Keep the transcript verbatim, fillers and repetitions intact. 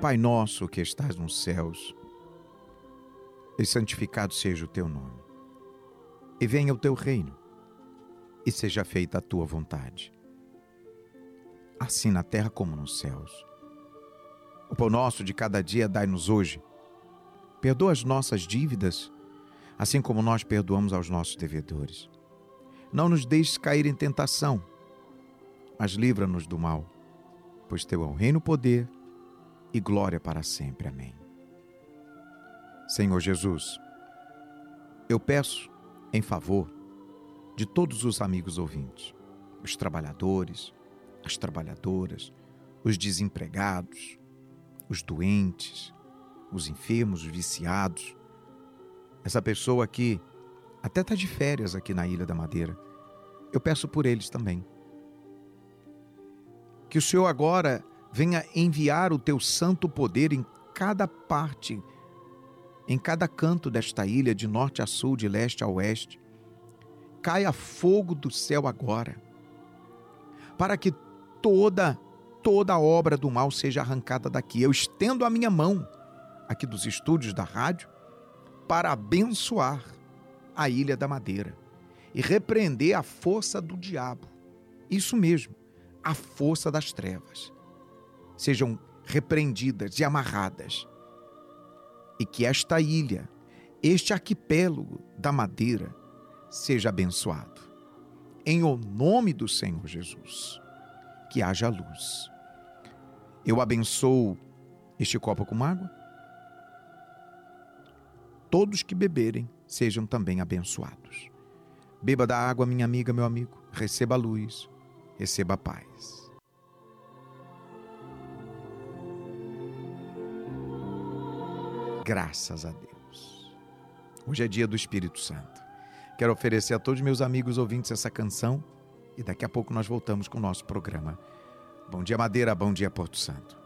Pai nosso que estás nos céus, e santificado seja o teu nome. E venha o teu reino, e seja feita a tua vontade, assim na terra como nos céus. O pão nosso de cada dia dai-nos hoje. Perdoa as nossas dívidas, assim como nós perdoamos aos nossos devedores. Não nos deixes cair em tentação, mas livra-nos do mal, pois teu é o reino, poder e glória para sempre. Amém. Senhor Jesus, eu peço em favor de todos os amigos ouvintes, os trabalhadores, as trabalhadoras, os desempregados, os doentes, os enfermos, os viciados, essa pessoa que até está de férias aqui na Ilha da Madeira. Eu peço por eles também. Que o Senhor agora venha enviar o teu santo poder em cada parte, em cada canto desta ilha, de norte a sul, de leste a oeste. Caia fogo do céu agora, para que toda, toda obra do mal seja arrancada daqui. Eu estendo a minha mão aqui dos estúdios da rádio para abençoar a Ilha da Madeira e repreender a força do diabo. Isso mesmo, a força das trevas. Sejam repreendidas e amarradas. E que esta ilha, este arquipélago da Madeira, seja abençoado. Em o nome do Senhor Jesus, que haja luz. Eu abençoo este copo com água. Todos que beberem sejam também abençoados. Beba da água, minha amiga, meu amigo. Receba a luz, receba a paz. Graças a Deus. Hoje é dia do Espírito Santo. Quero oferecer a todos meus amigos ouvintes essa canção e daqui a pouco nós voltamos com o nosso programa. Bom dia, Madeira. Bom dia, Porto Santo.